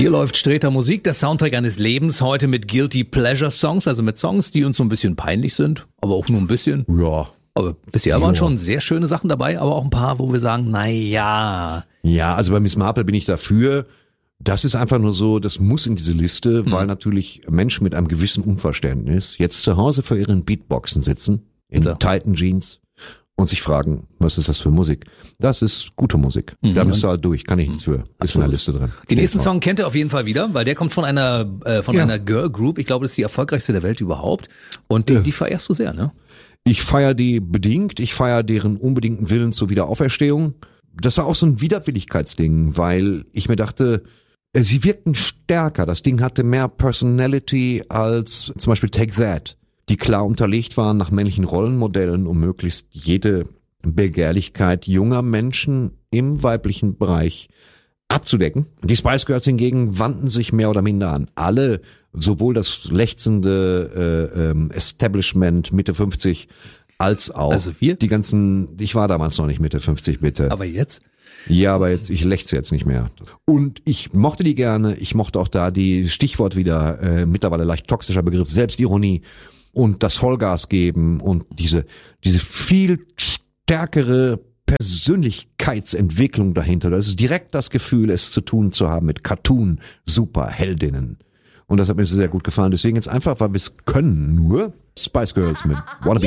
Hier läuft Sträter Musik, der Soundtrack eines Lebens, heute mit Guilty Pleasure Songs, also mit Songs, die uns so ein bisschen peinlich sind, aber auch nur ein bisschen. Ja. Aber bisher waren schon sehr schöne Sachen dabei, aber auch ein paar, wo wir sagen, naja. Ja, also bei Miss Marple bin ich dafür. Das ist einfach nur so, das muss in diese Liste, weil natürlich Menschen mit einem gewissen Unverständnis jetzt zu Hause vor ihren Beatboxen sitzen, in Titan Jeans und sich fragen, was ist das für Musik? Das ist gute Musik. Da bist du halt durch, kann ich nichts für. Ist in der Liste drin. Den nächsten Song kennt ihr auf jeden Fall wieder, weil der kommt von einer Girl Group. Ich glaube, das ist die erfolgreichste der Welt überhaupt. Und die verehrst du sehr, ne? Ich feiere die bedingt. Ich feiere deren unbedingten Willen zur Wiederauferstehung. Das war auch so ein Widerwilligkeitsding, weil ich mir dachte, sie wirkten stärker. Das Ding hatte mehr Personality als zum Beispiel Take That, die klar unterlegt waren nach männlichen Rollenmodellen, um möglichst jede Begehrlichkeit junger Menschen im weiblichen Bereich abzudecken. Die Spice Girls hingegen wandten sich mehr oder minder an alle, sowohl das lechzende Establishment Mitte 50 als auch die ganzen, ich war damals noch nicht Mitte 50, bitte. Aber jetzt? Ja, aber jetzt, ich lechze jetzt nicht mehr. Und ich mochte die gerne, ich mochte auch da die Stichwort wieder, mittlerweile leicht toxischer Begriff, Selbstironie und das Vollgas geben und diese viel stärkere Persönlichkeitsentwicklung dahinter. Das ist direkt das Gefühl, es zu tun zu haben mit Cartoon-Superheldinnen. Und das hat mir sehr gut gefallen. Deswegen jetzt einfach, weil wir es können, nur Spice Girls mit Wanna Be